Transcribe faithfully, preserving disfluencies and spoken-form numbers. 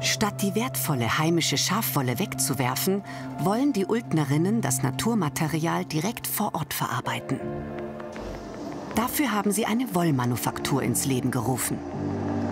Statt die wertvolle heimische Schafwolle wegzuwerfen, wollen die Ultnerinnen das Naturmaterial direkt vor Ort verarbeiten. Dafür haben sie eine Wollmanufaktur ins Leben gerufen.